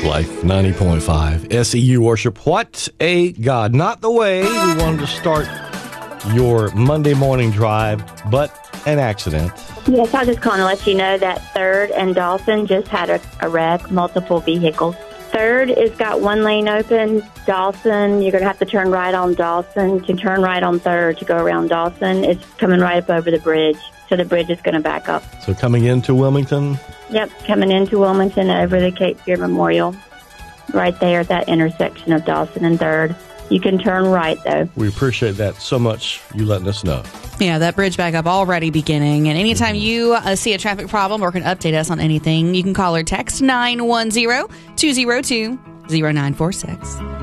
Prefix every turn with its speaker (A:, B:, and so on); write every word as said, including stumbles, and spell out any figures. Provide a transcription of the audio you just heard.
A: Life ninety point five S E U Worship. What a God. Not the way we wanted to start your Monday morning drive, but an accident.
B: Yes, I just calling to let you know that Third and Dawson just had a, a wreck, multiple vehicles. Third is got one lane open. Dawson, you're going to have to turn right on Dawson. To turn right on Third to go around Dawson, it's coming right up over the bridge. So the bridge is going to back up.
A: So coming into Wilmington?
B: Yep, coming into Wilmington over the Cape Fear Memorial. Right there at that intersection of Dawson and Third. You can turn right, though.
A: We appreciate that so much, you letting us know.
C: Yeah, that bridge backup already beginning. And anytime mm-hmm. you uh, see a traffic problem or can update us on anything, you can call or text nine one zero, two zero two, zero nine four six.